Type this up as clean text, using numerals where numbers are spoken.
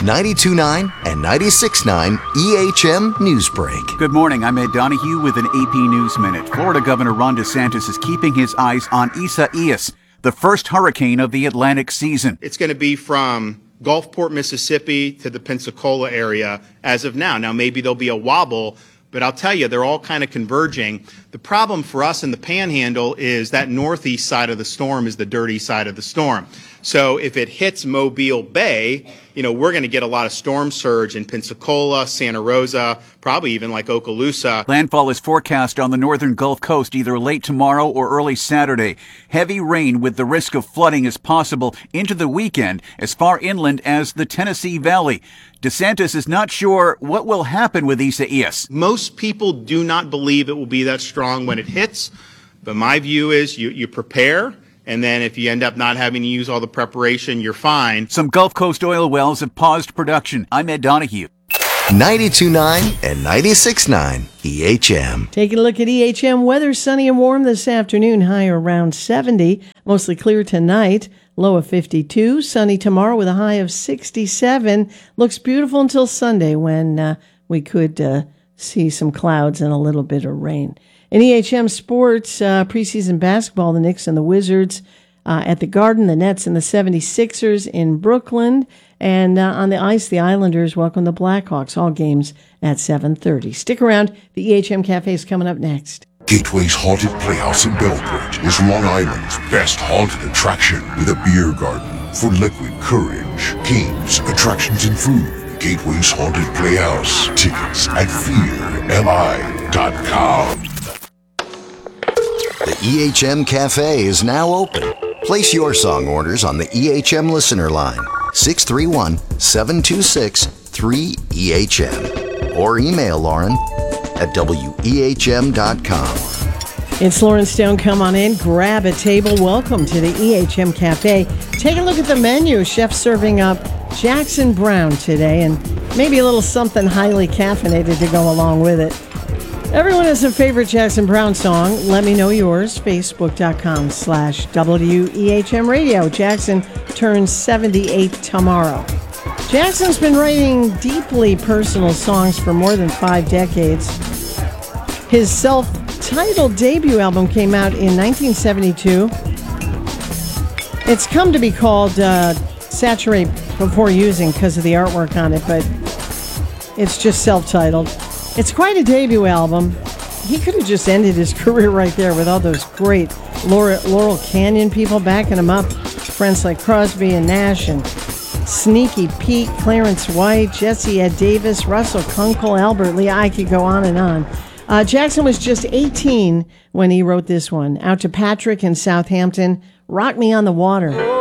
92.9 and 96.9 EHM Newsbreak. Good morning. I'm Ed Donahue with an AP News Minute. Florida Governor Ron DeSantis is keeping his eyes on Isaias, the first hurricane of the Atlantic season. It's going to be from Gulfport, Mississippi to the Pensacola area as of now. Now, maybe there'll be a wobble, but I'll tell you, they're all kind of converging. The problem for us in the Panhandle is that northeast side of the storm is the dirty side of the storm. So if it hits Mobile Bay, we're going to get a lot of storm surge in Pensacola, Santa Rosa, probably even like Okaloosa. Landfall is forecast on the northern Gulf Coast either late tomorrow or early Saturday. Heavy rain with the risk of flooding is possible into the weekend as far inland as the Tennessee Valley. DeSantis is not sure what will happen with Isaias. Most people do not believe it will be that strong when it hits, but my view is you prepare. And then if you end up not having to use all the preparation, you're fine. Some Gulf Coast oil wells have paused production. I'm Ed Donahue. 92.9 and 96.9 EHM. Taking a look at EHM weather, sunny and warm this afternoon, high around 70. Mostly clear tonight, low of 52. Sunny tomorrow with a high of 67. Looks beautiful until Sunday when we could see some clouds and a little bit of rain. In EHM sports, preseason basketball, the Knicks and the Wizards at the Garden, the Nets and the 76ers in Brooklyn. And on the ice, the Islanders welcome the Blackhawks. All games at 7:30. Stick around. The EHM Cafe is coming up next. Gateway's Haunted Playhouse in Belbridge is Long Island's best haunted attraction with a beer garden for liquid courage, games, attractions, and food. Gateway's Haunted Playhouse. Tickets at fearli.com. The EHM Cafe is now open. Place your song orders on the EHM listener line, 631-726-3EHM, or email Lauren at wehm.com. It's Lauren Stone. Come on in, grab a table. Welcome to the EHM Cafe. Take a look at the menu. Chef serving up Jackson Brown today, and maybe a little something highly caffeinated to go along with it. Everyone has a favorite Jackson Brown song. Let me know yours. Facebook.com/WEHM Radio. Jackson turns 78 tomorrow. Jackson's been writing deeply personal songs for more than 5 decades. His self-titled debut album came out in 1972. It's come to be called Saturate Before Using because of the artwork on it, but it's just self-titled. It's quite a debut album. He could have just ended his career right there with all those great Laurel Canyon people backing him up. Friends like Crosby and Nash and Sneaky Pete, Clarence White, Jesse Ed Davis, Russell Kunkel, Albert Lee. I could go on and on. Jackson was just 18 when he wrote this one. Out to Patrick in Southampton, Rock Me on the Water.